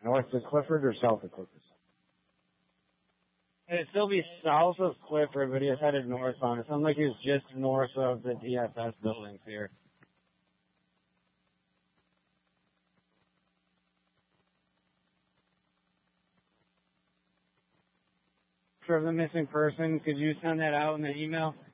North of Clifford or south of Clifford? It'd still be south of Clifford, but he was headed north on it. Sounds like he was just north of the DFS buildings here. For the missing person, could you send that out in the email?